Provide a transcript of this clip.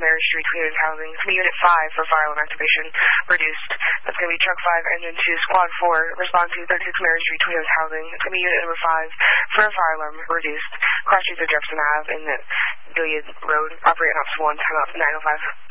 Mary Street, Queens Housing. It's going to be Unit 5 for fire alarm activation reduced. That's going to be Truck 5, Engine 2, Squad 4, respond to 36 Mary Street, Queens Housing. It's going to be Unit number 5 for a fire alarm reduced. Cross streets of Jefferson Ave in the Gilead Road. Operating Ops 1, time out 905.